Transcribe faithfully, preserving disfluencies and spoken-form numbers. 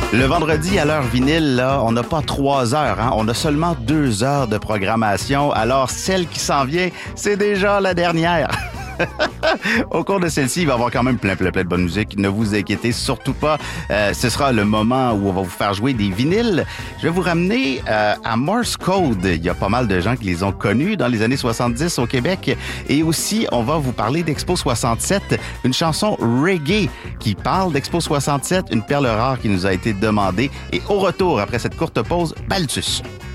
Le vendredi, à l'heure vinyle, là, on n'a pas trois heures, hein? On a seulement deux heures de programmation. Alors, celle qui s'en vient, c'est déjà la dernière. Au cours de celle-ci, il va y avoir quand même plein, plein, plein de bonne musique. Ne vous inquiétez surtout pas. Euh, ce sera le moment où on va vous faire jouer des vinyles. Je vais vous ramener euh, à Morse Code. Il y a pas mal de gens qui les ont connus dans les années soixante-dix au Québec. Et aussi, on va vous parler d'Expo soixante-sept, une chanson reggae qui parle d'Expo soixante-sept, une perle rare qui nous a été demandée. Et au retour, après cette courte pause, Balthus.